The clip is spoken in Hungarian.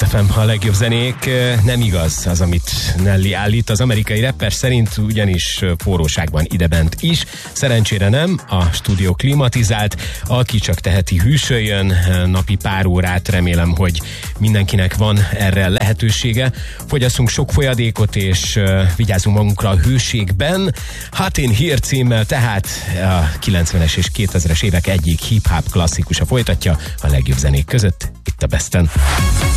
FM, a legjobb zenék. Nem igaz az, amit Nelly állít. Az amerikai rapper szerint ugyanis forróságban idebent is. Szerencsére nem, a stúdió klimatizált. Aki csak teheti, hűsöljön. Napi pár órát, remélem, hogy mindenkinek van erre lehetősége. Fogyasszunk sok folyadékot, és vigyázzunk magunkra a hőségben. Hot in Here címmel, tehát a 90-es és 2000-es évek egyik hip-hop klasszikusa folytatja a legjobb zenék között itt a Besten.